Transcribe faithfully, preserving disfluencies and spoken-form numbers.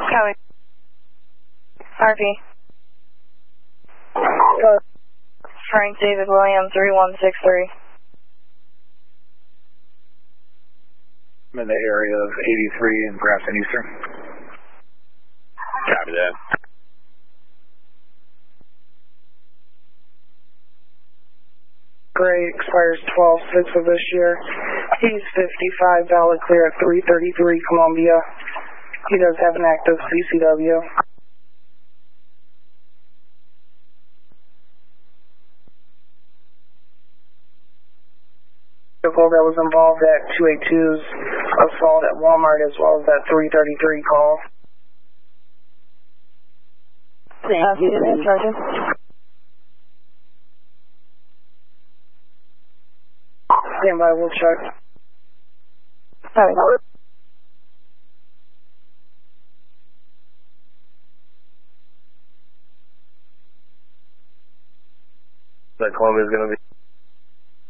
Copy. R P. Go. Frank David William, three one six three. I'm in the area of eighty-three in Grafton Eastern. Copy that. Gray expires twelve six of this year. He's fifty-five, valid clear at three thirty-three Columbia. He does have an active C C W. Vehicle that was involved at two eighty-two's assault at Walmart as well as that three thirty-three call. Thank you, Sergeant. Stand by, we'll check. Copy. That Columbia's going to be